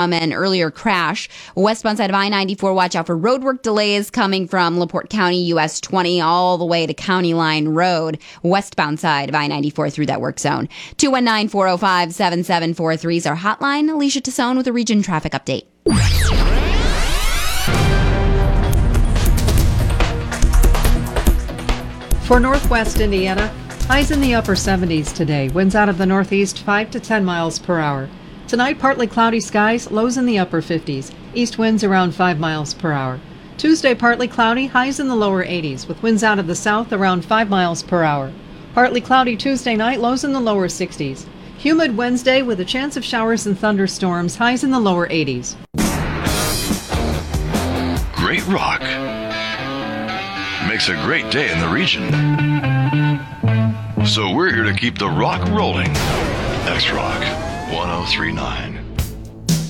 from an earlier crash. Westbound side of I-94, watch out for roadwork delays coming from LaPorte County, US 20, all the way to County Line Road. Westbound side of I-94 through that work zone. 219-405-7743 is our hotline. Alicia Tassone with a region traffic update. For northwest Indiana, highs in the upper 70s today. Winds out of the northeast 5 to 10 miles per hour. Tonight, partly cloudy skies, lows in the upper 50s. East winds around 5 miles per hour. Tuesday, partly cloudy, highs in the lower 80s, with winds out of the south around 5 miles per hour. Partly cloudy Tuesday night, lows in the lower 60s. Humid Wednesday with a chance of showers and thunderstorms, highs in the lower 80s. Great rock makes a great day in the region. So we're here to keep the rock rolling. X-Rock 1039.